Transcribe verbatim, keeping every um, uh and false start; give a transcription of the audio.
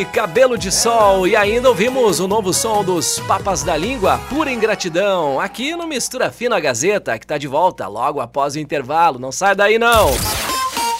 Cabelo de Sol, e ainda ouvimos o novo som dos Papas da Língua, Pura Ingratidão, aqui no Mistura Fina Gazeta, que tá de volta logo após o intervalo. Não sai daí não!